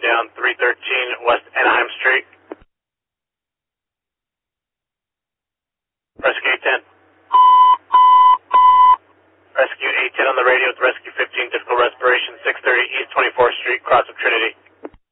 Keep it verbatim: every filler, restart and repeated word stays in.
down three thirteen West Anaheim Street. Rescue eight ten. Rescue eight ten on the radio with Rescue fifteen, difficult respiration, six thirty East twenty-fourth Street, cross of Trinity.